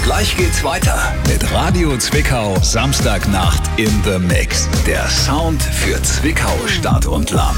Gleich geht's weiter mit Radio Zwickau Samstagnacht in the Mix. Der Sound für Zwickau, Stadt und Land.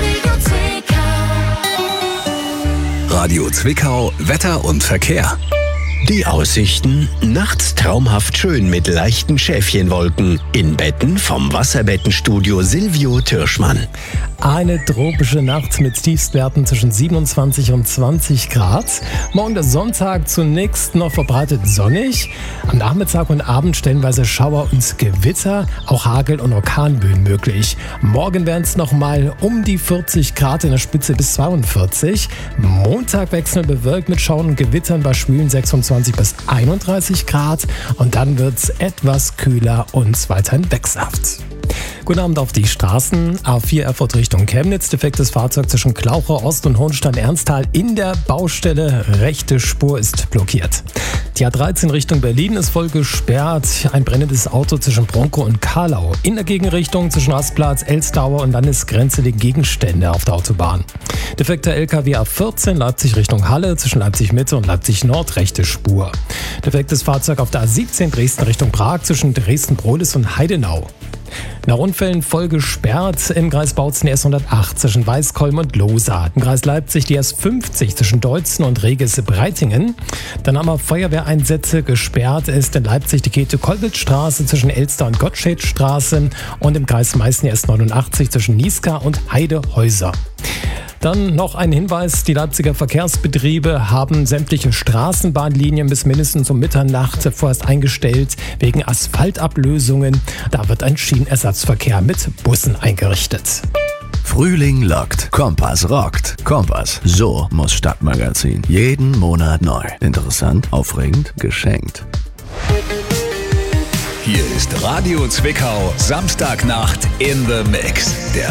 Radio Zwickau, Wetter und Verkehr. Die Aussichten: nachts traumhaft schön mit leichten Schäfchenwolken. In Betten vom Wasserbettenstudio Silvio Türschmann. Eine tropische Nacht mit Tiefstwerten zwischen 27 und 20 Grad. Morgen der Sonntag zunächst noch verbreitet sonnig. Am Nachmittag und Abend stellenweise Schauer und Gewitter, auch Hagel- und Orkanböen möglich. Morgen werden es nochmal um die 40 Grad, in der Spitze bis 42. Montag wechselnd bewölkt mit Schauern und Gewittern bei schwülen 26 bis 31 Grad. Und dann wird es etwas kühler und weiterhin wechselhaft. Guten Abend auf die Straßen. A4 Erfurt Richtung Chemnitz. Defektes Fahrzeug zwischen Klauchau Ost und Hohenstein-Ernsthal in der Baustelle. Rechte Spur ist blockiert. Die A13 Richtung Berlin ist voll gesperrt. Ein brennendes Auto zwischen Bronkow und Karlau. In der Gegenrichtung zwischen Rastplatz, Elstauer und Landesgrenze liegen Gegenstände auf der Autobahn. Defekter LKW A14 Leipzig Richtung Halle zwischen Leipzig Mitte und Leipzig Nord. Rechte Spur. Defektes Fahrzeug auf der A17 Dresden Richtung Prag zwischen Dresden-Brohlis und Heidenau. Nach Unfällen voll gesperrt im Kreis Bautzen die S108 zwischen Weißkolm und Lohsa. Im Kreis Leipzig die S50 zwischen Deutzen und Reges-Breitingen. Dann haben wir Feuerwehreinsätze. Gesperrt ist in Leipzig die Käthe-Kollwitz-Straße zwischen Elster und Gottschedstraße und im Kreis Meißen die S89 zwischen Niska und Heidehäuser. Dann noch ein Hinweis: Die Leipziger Verkehrsbetriebe haben sämtliche Straßenbahnlinien bis mindestens um Mitternacht vorerst eingestellt wegen Asphaltablösungen. Da wird ein Schienenersatzverkehr mit Bussen eingerichtet. Frühling lockt, Kompass rockt. Kompass, so muss Stadtmagazin. Jeden Monat neu. Interessant, aufregend, geschenkt. Hier ist Radio Zwickau Samstagnacht in the Mix. Der